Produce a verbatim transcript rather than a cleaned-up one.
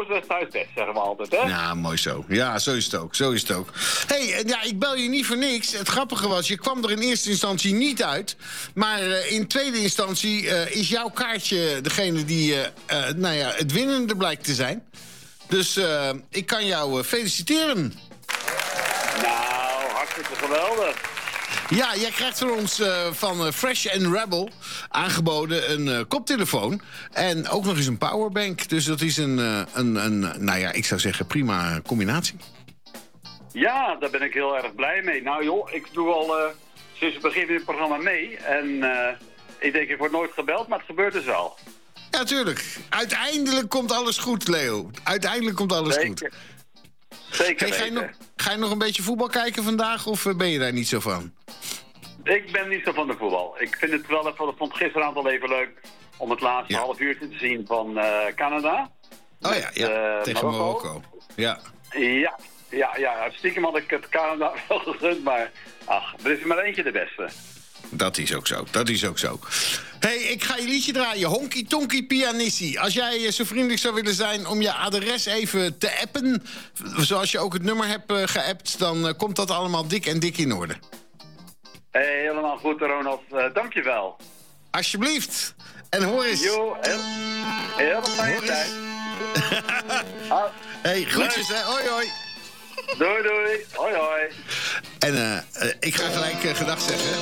Oostwest thuiswest, zeggen we altijd, hè? Ja, mooi zo. Ja, zo is het ook. Zo is het ook. Hé, hey, ja, ik bel je niet voor niks. Het grappige was, je kwam er in eerste instantie niet uit. Maar uh, in tweede instantie uh, is jouw kaartje degene die uh, uh, nou ja, het winnende blijkt te zijn. Dus uh, ik kan jou uh, feliciteren. Nou, hartstikke geweldig. Ja, jij krijgt van ons uh, van uh, Fresh and Rebel aangeboden een uh, koptelefoon. En ook nog eens een powerbank. Dus dat is een, uh, een, een, nou ja, ik zou zeggen prima combinatie. Ja, daar ben ik heel erg blij mee. Nou joh, ik doe al uh, sinds het begin van het programma mee. En uh, ik denk, ik word nooit gebeld, maar het gebeurt dus wel. Ja, tuurlijk. Uiteindelijk komt alles goed, Leo. Uiteindelijk komt alles Zeker. goed. Zeker hey, ga, je nog, ga je nog een beetje voetbal kijken vandaag of ben je daar niet zo van? Ik ben niet zo van de voetbal. Ik vind het wel even, ik vond het gisteravond al even leuk om het laatste ja. half uurtje te zien van uh, Canada. Oh met, ja, ja. Uh, tegen Marokko. Marokko. Ja. Ja, ja, ja. Stiekem had ik het Canada wel gegund, maar ach, er is maar eentje de beste. Dat is ook zo, dat is ook zo. Hé, hey, ik ga je liedje draaien. Honky Tonky Pianissi. Als jij zo vriendelijk zou willen zijn om je adres even te appen, zoals je ook het nummer hebt uh, geappt, dan uh, komt dat allemaal dik en dik in orde. Hey, helemaal goed, Ronald. Uh, dankjewel. Alsjeblieft. En hoor eens. Jo, heel, heel fijne tijd. ah, hey, groetjes hè. Hoi, hoi. Doei, doei. Hoi, hoi. En uh, uh, ik ga gelijk uh, gedag zeggen.